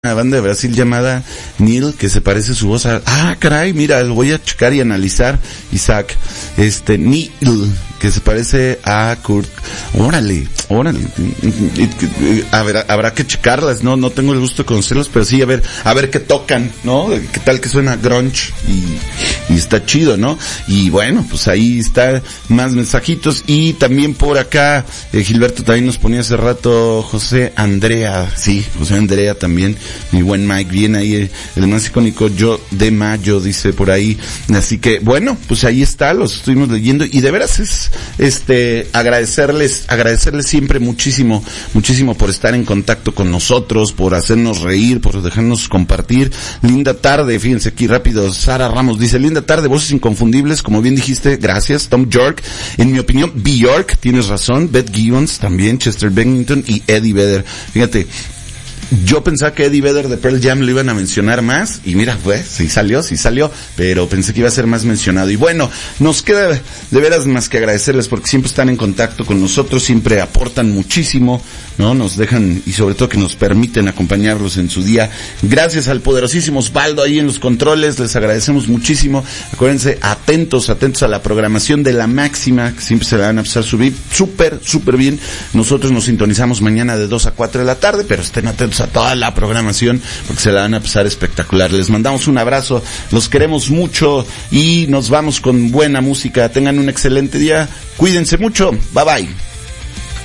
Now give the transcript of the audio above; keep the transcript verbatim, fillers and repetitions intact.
una banda de Brasil llamada Neil, que se parece su voz a... Ah, caray, mira, lo voy a checar y analizar, Isaac. Este, Neil, que se parece a Kurt. Órale, órale. A ver, habrá que checarlas, no, no tengo el gusto de conocerlos, pero sí, a ver, a ver qué tocan, ¿no? Qué tal que suena grunge y, y está chido, ¿no? Y bueno, pues ahí está, más mensajitos. Y también por acá, eh, Gilberto también nos ponía hace rato, José Andrea, sí, José Andrea también, mi buen Mike, viene ahí el, el más icónico Yo de Mayo, dice por ahí. Así que, bueno, pues ahí está, los estuvimos leyendo, y de veras es, este, agradecerles, agradecerles siempre muchísimo, muchísimo por estar en contacto con nosotros, por hacernos reír, por dejarnos compartir. Linda tarde, fíjense aquí rápido, Sara Ramos dice, linda tarde, voces inconfundibles, como bien dijiste, gracias, Tom York, en mi opinión, Bjork, tienes razón, Beth Gibbons también, Chester Bennington y Eddie Vedder. Fíjate, yo pensaba que Eddie Vedder de Pearl Jam lo iban a mencionar más, y mira, pues, sí salió, sí salió, pero pensé que iba a ser más mencionado. Y bueno, nos queda de veras más que agradecerles, porque siempre están en contacto con nosotros, siempre aportan muchísimo, ¿no? Nos dejan, y sobre todo que nos permiten acompañarlos en su día. Gracias al poderosísimo Osvaldo ahí en los controles, les agradecemos muchísimo. Acuérdense, atentos, atentos a la programación de La Máxima, que siempre se la van a pasar subir súper, súper bien. Nosotros nos sintonizamos mañana de dos a cuatro de la tarde, pero estén atentos a toda la programación, porque se la van a pasar espectacular. Les mandamos un abrazo, los queremos mucho, y nos vamos con buena música. Tengan un excelente día, cuídense mucho, bye bye.